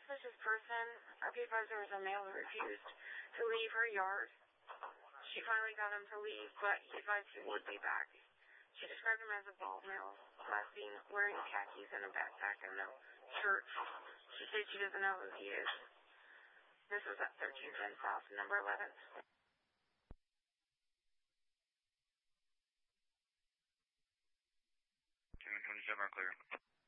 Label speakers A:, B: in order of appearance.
A: suspicious person. Our supervisor was a male who refused to leave her yard. She finally got him to leave, but he advised he would be back. She described him as a bald male, last seen wearing khakis and a backpack and no shirt. She said she doesn't know who he is. This was at 1310 South, number 11.
B: 27 are clear.